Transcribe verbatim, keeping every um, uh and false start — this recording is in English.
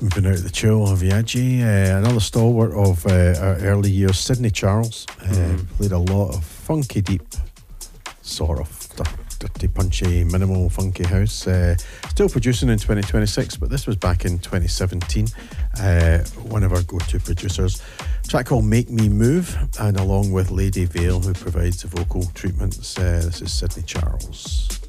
Moving out of the chill of Viaggi, uh, another stalwart of uh, our early years, Sidney Charles. Uh, mm. Played a lot of funky, deep, sort of dirty, punchy, minimal, funky house. Uh, still producing in twenty twenty-six, but this was back in twenty seventeen. Uh, one of our go-to producers. A track called Make Me Move, and along with Lady Vale, who provides the vocal treatments. Uh, this is Sidney Charles.